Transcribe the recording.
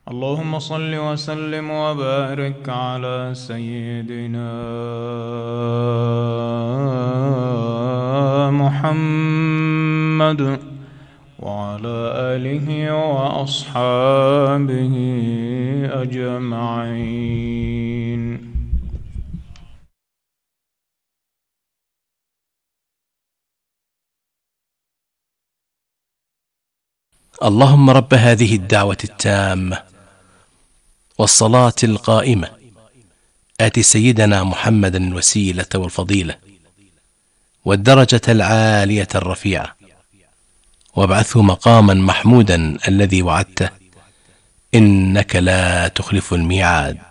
اللهم صل وسلم وبارك على سيدنا محمد وعلى آله وأصحابه أجمعين. اللهم رب هذه الدعوة التامة والصلاة القائمة آت سيدنا محمدا الوسيلة والفضيلة والدرجة العالية الرفيعة وابعثه مقاما محمودا الذي وعدته إنك لا تخلف الميعاد.